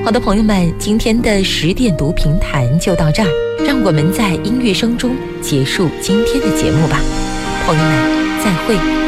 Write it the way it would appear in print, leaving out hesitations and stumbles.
好的，朋友们，今天的10点读评弹就到这儿，让我们在音乐声中结束今天的节目吧。朋友们，再会。